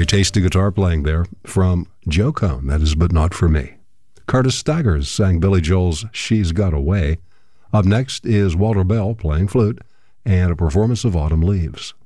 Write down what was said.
Very tasty guitar playing there from Joe Cohn, that is But Not For Me. Curtis Staggers sang Billy Joel's She's Got Away. Up next is Walter Bell playing flute and a performance of Autumn Leaves.